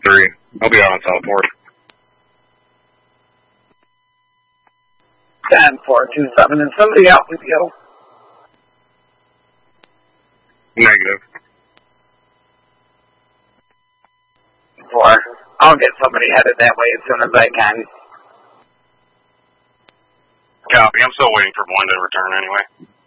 3. I'll be out on South 4th. 10-427, and somebody out with you. Negative. 4. I'll get somebody headed that way as soon as I can. Copy. I'm still waiting for one to return anyway.